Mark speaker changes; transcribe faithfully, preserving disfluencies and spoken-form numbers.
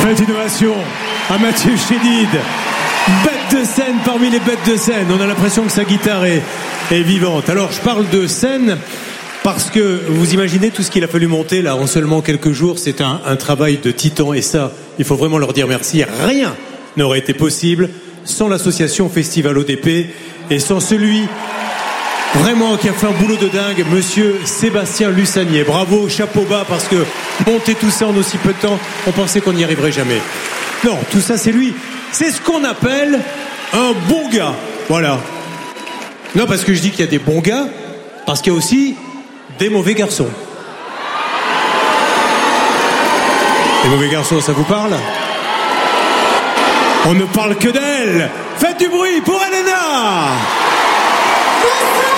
Speaker 1: Faites une ovation à Mathieu Chédid, bête de scène parmi les bêtes de scène. On a l'impression que sa guitare est, est vivante. Alors je parle de scène parce que vous imaginez tout ce qu'il a fallu monter là en seulement quelques jours. C'est un, un travail de titan et ça, il faut vraiment leur dire merci. Rien n'aurait été possible sans l'association Festival O D P et sans celui vraiment qui a fait un boulot de dingue, monsieur Sébastien Lussanier. Bravo, chapeau bas, parce que monter tout ça en aussi peu de temps, on pensait qu'on n'y arriverait jamais. Non, tout ça c'est lui. C'est ce qu'on appelle un bon gars. Voilà. Non, parce que je dis qu'il y a des bons gars, parce qu'il y a aussi des mauvais garçons. Les mauvais garçons, ça vous parle ? On ne parle que d'elle. Faites du bruit pour Elena.
Speaker 2: Bonsoir.